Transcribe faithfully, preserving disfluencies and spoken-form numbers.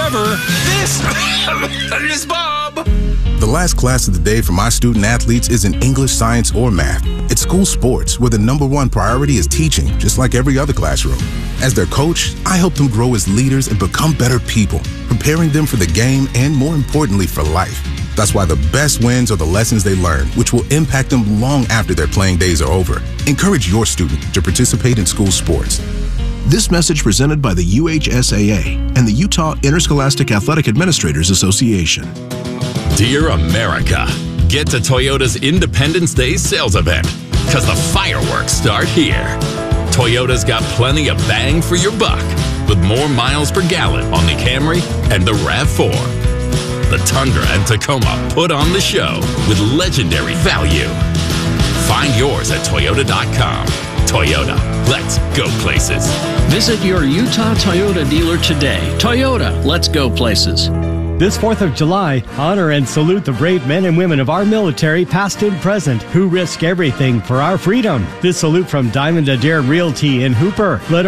Trevor. This is Bob. The last class of the day for my student athletes isn't English, science, or math. It's school sports, where the number one priority is teaching, just like every other classroom. As their coach, I help them grow as leaders and become better people, preparing them for the game and, more importantly, for life. That's why the best wins are the lessons they learn, which will impact them long after their playing days are over. Encourage your student to participate in school sports. This message presented by the U H S A A and the Utah Interscholastic Athletic Administrators Association. Dear America, get to Toyota's Independence Day sales event, because the fireworks start here. Toyota's got plenty of bang for your buck, with more miles per gallon on the Camry and the RAV four. The Tundra and Tacoma put on the show with legendary value. Find yours at Toyota dot com. Toyota, let's go places. Visit your Utah Toyota dealer today. Toyota, let's go places. This fourth of July, honor and salute the brave men and women of our military, past and present, who risk everything for our freedom. This salute from Diamond Adair Realty in Hooper. Let